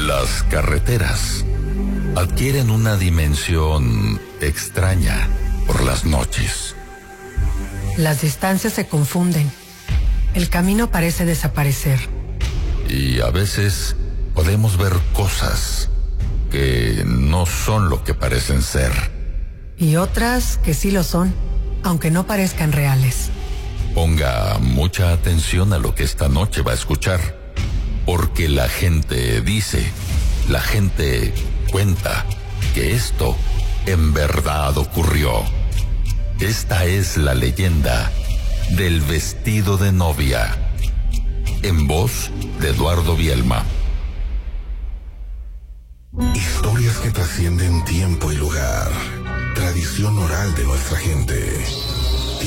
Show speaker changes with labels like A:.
A: Las carreteras adquieren una dimensión extraña por las noches.
B: Las distancias se confunden. El camino parece desaparecer.
A: Y a veces podemos ver cosas que no son lo que parecen ser.
B: Y otras que sí lo son, aunque no parezcan reales.
A: Ponga mucha atención a lo que esta noche va a escuchar, porque la gente dice, la gente cuenta que esto en verdad ocurrió. Esta es la leyenda del vestido de novia, en voz de Eduardo Bielma.
C: Historias que trascienden tiempo y lugar. Tradición oral de nuestra gente.